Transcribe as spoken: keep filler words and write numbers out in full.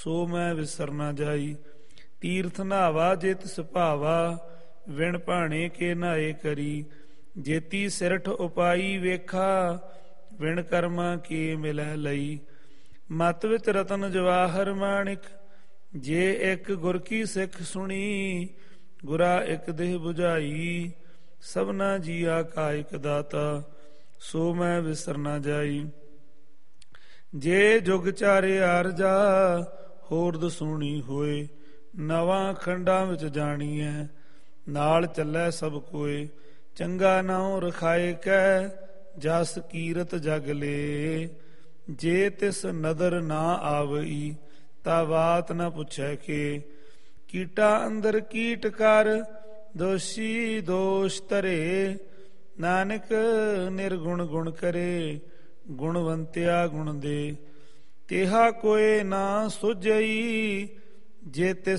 ਸੋ ਮੈਂ ਵਿਸਰ ਨਾ ਜਾਈ। ਤੀਰਥ ਨਹਾਵਾ ਜੇ ਤਿਸ ਭਾਵਾ, ਵਿਣ ਭਾਣੇ ਕੇ ਨਹਾਏ ਕਰੀ। ਜੇਤੀ ਸਿਰਠ ਉਪਾਈ ਵੇਖਾ, ਵਿਣ ਕਰਮਾ ਕੀ ਮਿਲੈ ਲਈ। ਮਤ ਵਿੱਚ ਰਤਨ ਜਵਾਹਰ ਮਾਣਿਕ, ਜੇ ਇੱਕ ਗੁਰ ਕੀ ਸਿੱਖ ਸੁਣੀ। ਗੁਰਾ ਇੱਕ ਦੇਹ ਬੁਝਾਈ, ਸਭਨਾ ਜੀਆ ਕਾ ਇਕ ਦਾਤਾ। ਸੋ ਮੈਂ ਵਿਸਰ ਨਾ ਜਾਈ। ਜੇ ਜੁਗ ਚਾਰੇ ਆਰਜਾ, ਹੋਰਦ ਸੁਣੀ ਹੋਏ। ਨਵਾਂ ਖੰਡਾਂ ਵਿੱਚ ਜਾਣੀਐ, ਨਾਲ ਚੱਲੈ ਸਭ ਕੋਏ। ਚੰਗਾ ਨਾਉ ਰਖਾਏ ਕੈ, ਜਸ ਕੀਰਤ ਜਗ ਲੇ। ਜੇ ਤਿਸ ਨਦਰ ਨਾ ਆਵਈ, ਤਾ ਬਾਤ ਨ ਪੁੱਛੈ ਕੇ। ਕੀਟਾ ਅੰਦਰ ਕੀਟ ਕਰ, ਦੋਸ਼ੀ ਦੋਸ਼ ਧਰੇ। ਨਾਨਕ ਨਿਰਗੁਣ ਗੁਣ ਕਰੇ, ਗੁਣਵੰਤਿਆ ਗੁਣ ਦੇ। ਤੇਹਾ ਕੋਇ ਨਾ ਸੁਝਈ, ਜੇ ਤਿਸ